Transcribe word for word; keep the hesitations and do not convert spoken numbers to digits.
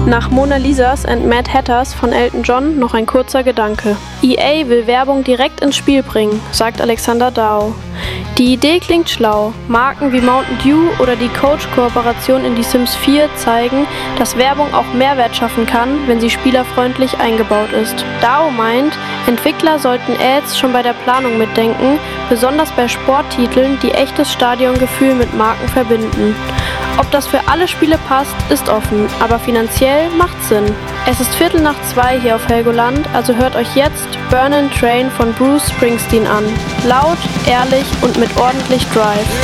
Nach Mona Lisas and Mad Hatters von Elton John noch ein kurzer Gedanke. E A will Werbung direkt ins Spiel bringen, sagt Alexander Dao. Die Idee klingt schlau. Marken wie Mountain Dew oder die Coach-Kooperation in Die Sims vier zeigen, dass Werbung auch Mehrwert schaffen kann, wenn sie spielerfreundlich eingebaut ist. Dao meint, Entwickler sollten Ads schon bei der Planung mitdenken, besonders bei Sporttiteln, die echtes Stadiongefühl mit Marken verbinden. Ob das für alle Spiele passt, ist offen, aber finanziell macht Sinn. Es ist Viertel nach zwei hier auf Helgoland, also hört euch jetzt Burnin' Train von Bruce Springsteen an. Laut, ehrlich und mit ordentlich Drive.